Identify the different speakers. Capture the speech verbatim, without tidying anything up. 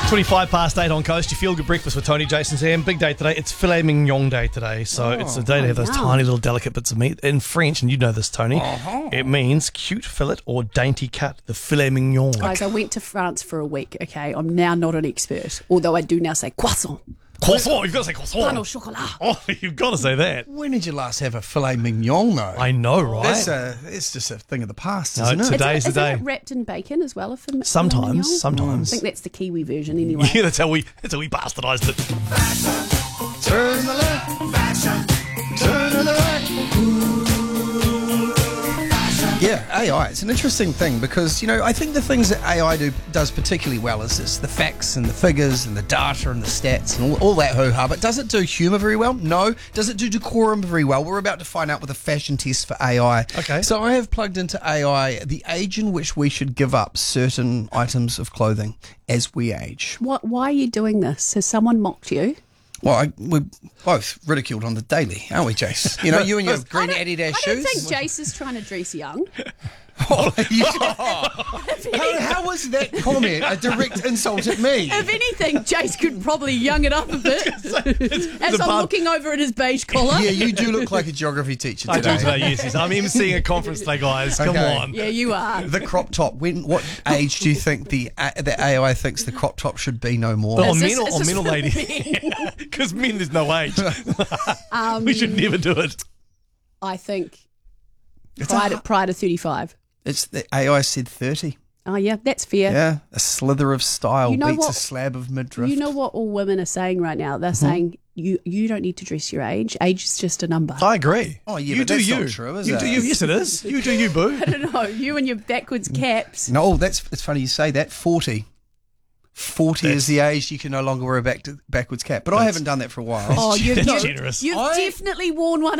Speaker 1: twenty-five past eight on Coast. You feel good breakfast with Tony, Jason, Sam. Big day today. It's filet mignon day today. So
Speaker 2: Oh,
Speaker 1: it's a day to have those
Speaker 2: yum.
Speaker 1: tiny little delicate bits of meat. In French, and you know this, Tony,
Speaker 2: Uh-huh.
Speaker 1: it means cute fillet or dainty cut, the filet mignon.
Speaker 3: Guys, I went to France for a week, okay? I'm now not an expert, although I do now say croissant.
Speaker 1: Croissant, you've got to say
Speaker 3: Pain au
Speaker 1: croissant.
Speaker 3: chocolat.
Speaker 1: Oh, you've got to say that.
Speaker 2: When did you last have a filet mignon, though?
Speaker 1: I know, right?
Speaker 2: That's a, it's just a thing of the past,
Speaker 1: No,
Speaker 2: isn't
Speaker 1: it's
Speaker 2: it?
Speaker 1: a day. Today's
Speaker 3: Isn't,
Speaker 1: the
Speaker 3: isn't
Speaker 1: day.
Speaker 3: it wrapped in bacon as well? If filet
Speaker 1: Sometimes,
Speaker 3: mignon?
Speaker 1: sometimes.
Speaker 3: I think that's the Kiwi version anyway.
Speaker 1: Yeah, that's how we that's how we bastardised it.
Speaker 2: Turn the left, turn to the right. Yeah, A I. It's an interesting thing because, you know, I think the things that A I do does particularly well is this, the facts and the figures and the data and the stats and all, all that hoo-ha. But does it do humour very well? No. Does it do decorum very well? We're about to find out with a fashion test for A I.
Speaker 1: Okay.
Speaker 2: So I have plugged into A I the age in which we should give up certain items of clothing as we age.
Speaker 3: What, why are you doing this? Has someone mocked you?
Speaker 2: Well, I, we're both ridiculed on the daily, aren't we, Jace? You know, you and your green Adidas
Speaker 3: I
Speaker 2: shoes.
Speaker 3: don't think Jace is trying to dress young.
Speaker 2: Oh, you- how, how was that comment a direct insult at me?
Speaker 3: If anything, Jace could probably young it up a bit. As
Speaker 1: a
Speaker 3: I'm
Speaker 1: bun-
Speaker 3: looking over at his beige collar.
Speaker 2: Yeah, you do look like a geography teacher
Speaker 1: I
Speaker 2: today.
Speaker 1: do today, yes, yes. I'm emceeing a conference today, guys. Come
Speaker 2: Okay.
Speaker 1: on.
Speaker 3: Yeah, you are.
Speaker 2: The crop top. When? What age do you think the uh, the A I thinks the crop top should be no more?
Speaker 1: But on
Speaker 3: Is
Speaker 1: men
Speaker 3: this-
Speaker 1: or
Speaker 3: is
Speaker 1: on
Speaker 3: this
Speaker 1: men or
Speaker 3: for
Speaker 1: lady? Because men, there's no age.
Speaker 3: Um,
Speaker 1: we should never do it.
Speaker 3: I think
Speaker 2: It's
Speaker 3: prior
Speaker 2: a-
Speaker 3: to, prior to thirty-five.
Speaker 2: It's the A I said thirty.
Speaker 3: Oh, yeah, that's fair.
Speaker 2: Yeah, a slither of style
Speaker 3: You know
Speaker 2: beats a
Speaker 3: what?
Speaker 2: slab of midriff.
Speaker 3: You know what all women are saying right now?
Speaker 1: Mm-hmm.
Speaker 3: They're saying you you don't need to dress your age. Age is just a number.
Speaker 1: I agree.
Speaker 2: Oh, yeah,
Speaker 1: you
Speaker 2: but
Speaker 1: do
Speaker 2: that's
Speaker 1: you.
Speaker 2: not true, is
Speaker 1: you
Speaker 2: it?
Speaker 1: do you. Yes, it is. You do you, boo.
Speaker 3: I don't know. You and your backwards caps.
Speaker 2: No, that's it's funny you say that. Forty. Forty
Speaker 1: That's-
Speaker 2: is the age you can no longer wear a back backwards cap. But I
Speaker 1: That's-
Speaker 2: haven't done that for a while.
Speaker 3: Oh, you've
Speaker 1: That's
Speaker 3: no-
Speaker 1: generous.
Speaker 3: You've
Speaker 2: I-
Speaker 3: definitely worn one